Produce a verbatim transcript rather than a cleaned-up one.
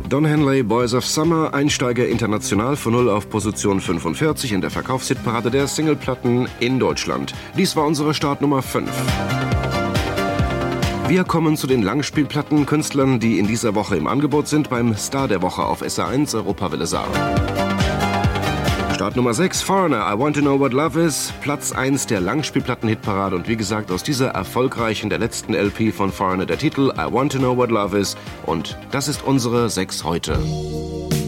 Don Henley, Boys of Summer, Einsteiger international von null auf Position fünfundvierzig in der Verkaufshitparade der Singleplatten in Deutschland. Dies war unsere Startnummer fünf. Wir kommen zu den Langspielplattenkünstlern, die in dieser Woche im Angebot sind beim Star der Woche auf S R eins Europawelle Saar. Start Nummer sechs, Foreigner, I Want to Know What Love Is, Platz eins der Langspielplatten-Hitparade und wie gesagt aus dieser erfolgreichen, der letzten L P von Foreigner der Titel I Want to Know What Love Is und das ist unsere sechs heute.